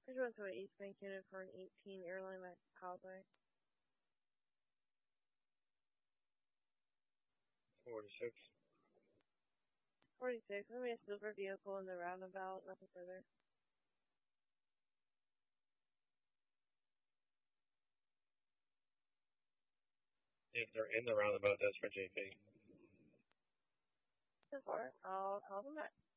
I just went to an East Bank unit for an 18 airline at Causeway. 46. 46. Let me a silver vehicle in the roundabout, nothing further. If they're in the roundabout, that's for JP. So far, I'll call them back.